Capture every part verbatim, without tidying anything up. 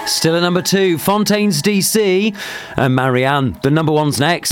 Still at number two, Fontaines D C and Marianne. The number one's next.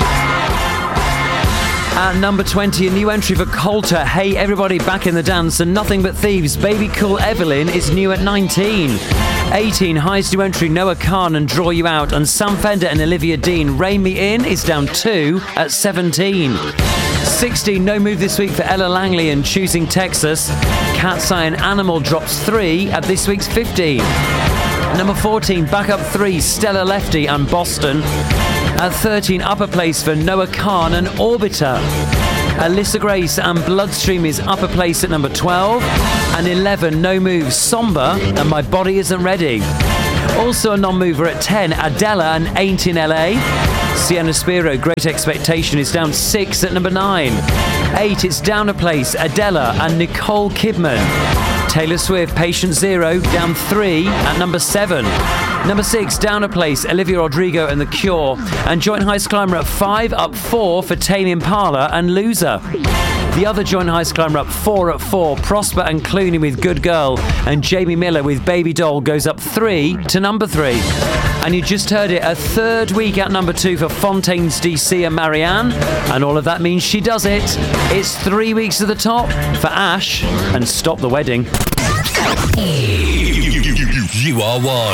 At number twenty, a new entry for Coulter. Hey everybody, back in the dance, and Nothing But Thieves. Baby Cool Evelyn is new at nineteen. eighteen, highest new entry, Noah Khan and Draw You Out. And Sam Fender and Olivia Dean, Rein Me In, is down two at seventeen. sixteen, no move this week for Ella Langley and Choosing Texas. Cat's Eye and Animal drops three at this week's fifteen. Number fourteen, back up three, Stella Lefty and Boston. At thirteen, upper place for Noah Khan and Orbiter. Alyssa Grace and Bloodstream is upper place at number twelve. And eleven, no move, Somber and My Body Isn't Ready. Also a non-mover at ten, Adela and Ain't in L A. Sienna Spiro, Great Expectation, is down six at number nine. eight, it's down a place, Adela and Nicole Kidman. Taylor Swift, Patient Zero, down three at number seven. Number six, down a place, Olivia Rodrigo and The Cure. And joint highest climber at five, up four for Tame Impala and Loser. The other joint highest climber up four at four, Prosper and Clooney with Good Girl. And Jamie Miller with Baby Doll goes up three to number three. And you just heard it, a third week at number two for Fontaines D C and Marianne. And all of that means she does it. It's three weeks at the top for Ash and Stop the Wedding. You, you, you, you are one.